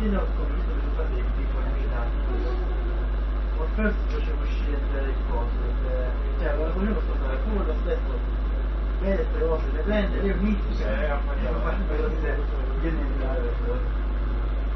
Tarantino, come visto che sono stati dei piccoli agitati, Morpheus faceva uscire il coso, cioè la volevo spostare pure lo stesso, vede queste cose, le prende, le unisce, e non faccio per dire, io ne